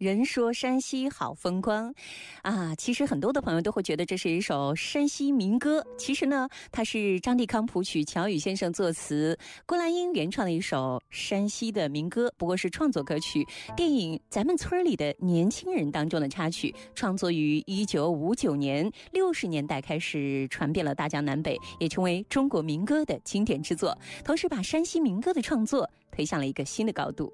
人说山西好风光啊，其实很多的朋友都会觉得这是一首山西民歌。其实呢，它是张帝康谱曲，乔羽先生作词，郭兰英原创的一首山西的民歌，不过是创作歌曲。电影《咱们村里的年轻人》当中的插曲，创作于1959年，60年代开始传遍了大江南北，也成为中国民歌的经典之作，同时把山西民歌的创作推向了一个新的高度。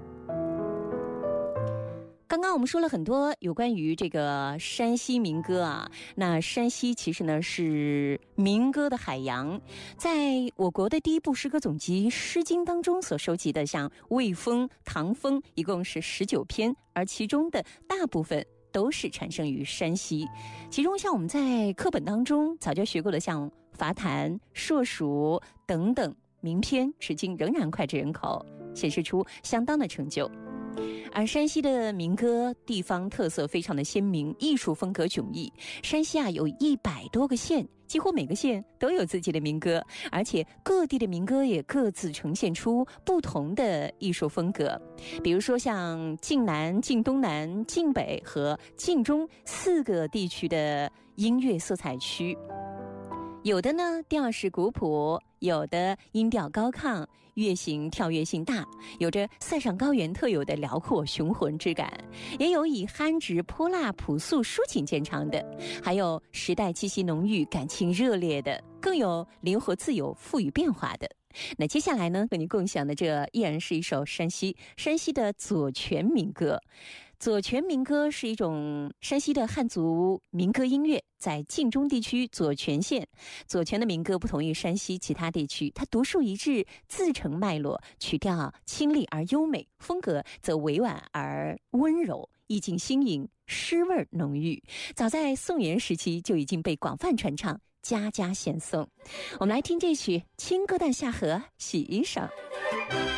刚刚我们说了很多有关于这个山西民歌啊，那山西其实呢是民歌的海洋，在我国的第一部诗歌总集《诗经》当中所收集的像魏风、唐风一共是19篇，而其中的大部分都是产生于山西。其中像我们在课本当中早就学过的像伐檀、硕鼠等等名篇，至今仍然脍炙人口，显示出相当的成就。而山西的民歌地方特色非常的鲜明，艺术风格迥异。山西啊有100多个县，几乎每个县都有自己的民歌，而且各地的民歌也各自呈现出不同的艺术风格。比如说像晋南、晋东南、晋北和晋中4个地区的音乐色彩区，有的呢调式古朴，有的音调高亢，乐型跳跃性大，有着塞上高原特有的辽阔雄浑之感，也有以憨直泼辣朴素抒情见长的，还有时代气息浓郁感情热烈的，更有灵活自由富予变化的。那接下来呢和你共享的这依然是一首山西的左权民歌。左权民歌是一种山西的汉族民歌音乐，在晋中地区左权县。左权的民歌不同于山西其他地区，它独树一帜，自成脉络，曲调清丽而优美，风格则委婉而温柔，意境新颖，诗味浓郁。早在宋元时期就已经被广泛传唱，家家献颂。我们来听这曲《青歌旦下河洗衣裳》。